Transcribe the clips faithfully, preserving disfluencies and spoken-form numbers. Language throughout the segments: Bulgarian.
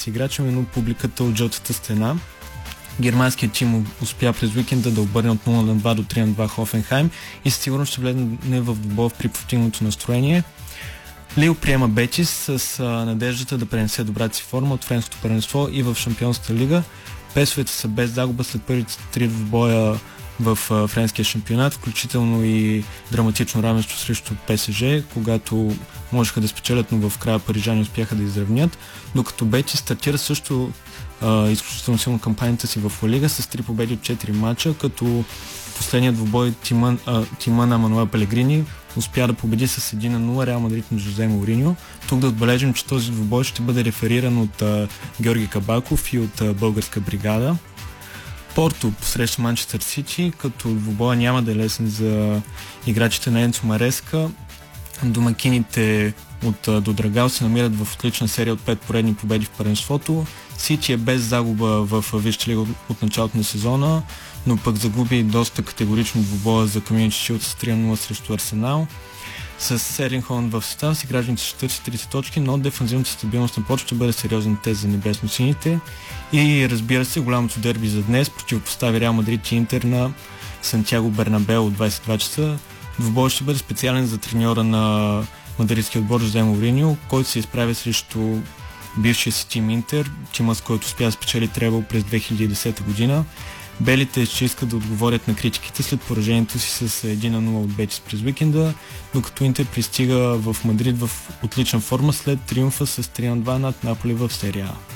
си играчи, но публиката от жълтата стена. Германският тим успя през уикенда да обърне от нула на два до три на два Хофенхайм и със сигурност ще влезне в двубой при постигнато настроение. Лил приема Бетис с а, надеждата да пренесе добрата си форма от френското първенство и в Шампионската лига. Песовете са без загуба след първите три двубоя в а, френския шампионат, включително и драматично равенство срещу ПСЖ, когато можеха да спечелят, но в края парижани успяха да изравнят, докато Бетис стартира също а, изключително силно кампанията си в Ла Лига с три победи от четири мача, като последният двубой тима, а, тима на Мануел Пелегрини успя да победи с един на нула Реал Мадрид на Жозе Мауриньо. Тук да отбележим, че този двубой ще бъде рефериран от а, Георги Кабаков и от а, българска бригада. Порто посреща Манчестър Сити, като двубоя няма да е лесен за играчите на Енцо Мареска. Домакините от а, Додрагал се намират в отлична серия от пет поредни победи в първенството. Сити е без загуба в Висшата лига от, от началото на сезона, но пък загуби доста категорично двубоя за Community Shield с три на нула срещу Арсенал. С Ерлинг Холанд в състав си гражданите ще търсят тридесет точки, но дефанзивната стабилност на Порто ще бъде сериозен тест за небесно-сините. И разбира се, голямото дерби за днес противопостави Реал Мадрид и Интер на Сантьяго Бернабеу от двадесет и два часа. Двубой ще бъде специален за треньора на мадридския отбор Жозе Мауриньо, който се изправя срещу бившия си тим Интер, тима с който успя да спечели требъл през две хиляди и десета година. Белите ще искат да отговорят на критиките след поражението си с един на нула от Бетис през уикенда, докато Интер пристига в Мадрид в отлична форма след триумфа с три на два над Наполи в серия А.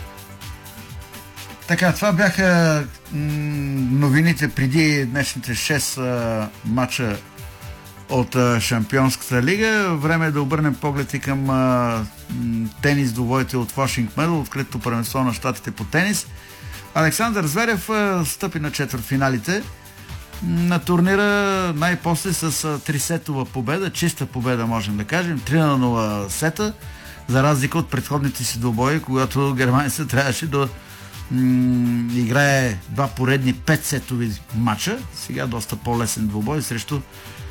Така, това бяха м- новините преди днешните шест а, мача от а, Шампионската лига. Време е да обърнем поглед и към а, м- тенис двубоите от Флашинг Медал, откритото първенство на щатите по тенис. Александър Зверев а, стъпи на четвъртфиналите на турнира най-после с а, трисетова победа, чиста победа можем да кажем, три на нула сета, за разлика от предходните си двубои, когато германецът трябваше да м- играе два поредни петсетови матча. Сега доста по-лесен двубой срещу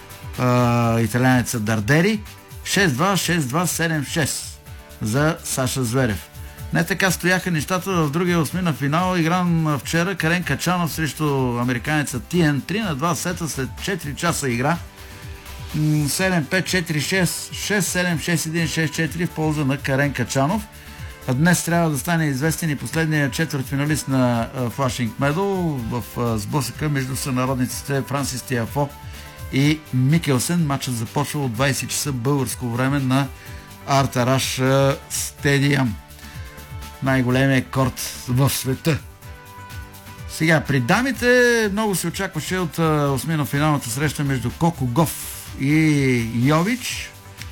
а, италианеца Дардери. шест два, шест два, седем шест за Саша Зверев. Не така стояха нещата в другия осмина финал, игран вчера Карен Качанов срещу американеца Тиен. три на два сета след четири часа игра. седем пет, четири шест, шест седем, шест един, шест четири в полза на Карен Качанов. А днес трябва да стане известен и последният четвъртфиналист на Флашинг Медал в сблъсъка между сънародниците Франсис Тиафо и Микелсен. Матчът започва от двадесет часа българско време на Артараш Стадиум. Най-големия корт в света. Сега, при дамите много се очакваше от осмина финалната среща между Коко Гоф и Йович.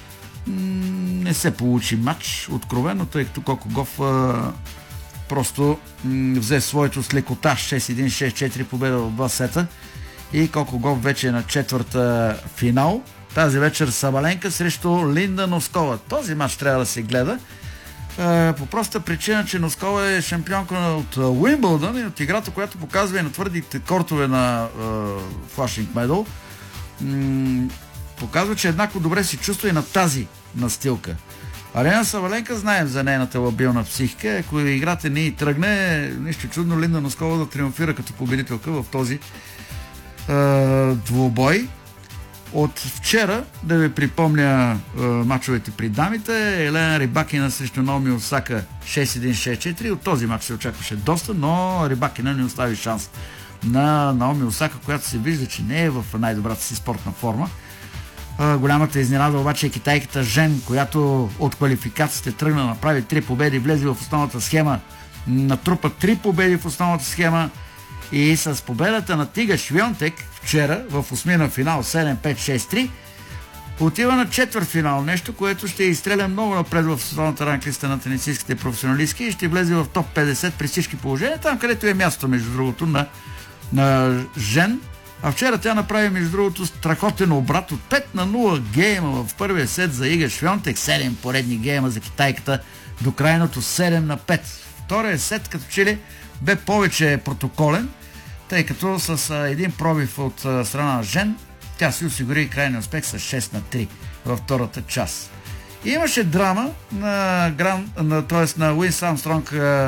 Не се получи матч, откровено, тъй като Коко Гоф а, просто м, взе своето с лекота шест един, шест четири победа в два сета и Коко Гоф вече е на четвърта финал. Тази вечер Сабаленка срещу Линда Носкова. Този матч трябва да се гледа а, по проста причина, че Носкова е шампионка от Уимбълдън и от играта, която показва и на твърдите кортове на Флашинг Медал. М- показва, че еднакво добре си чувства и на тази настилка. Арена Саваленка знаем за нейната лабилна психика. Ако играта не й тръгне, нищо чудно Линда Носкова да триумфира като победителка в този е, двубой. От вчера, да ви припомня е, мачовете при дамите, Елена Рибакина срещу Наоми Осака шест един, шест четири. От този мач се очакваше доста, но Рибакина не остави шанс на Наоми Осака, която се вижда, че не е в най-добрата си спортна форма. Uh, голямата изненада обаче е китайката Жен, която от квалификациите тръгна, направи три победи, влезе в основната схема, натрупа три победи в основната схема и с победата на Тига Швионтек вчера в осмина финал седем пет, шест три отива на четвърт финал, нещо, което ще изстреля много напред в световната ранглиста на тенисистките професионалистки и ще влезе в топ петдесет при всички положения, там където е място между другото на, на Жен. А вчера тя направи, между другото, страхотен обрат от пет на нула гейма в първия сет за Ига Швионтек, седем поредни гейма за китайката до крайното седем на пет. Втория сет като че ли бе повече протоколен, тъй като с а, един пробив от а, страна на Жен, тя си осигури крайния успех с шест на три във втората част. И имаше драма на, гран, на, т.е. на Уинс Армстронг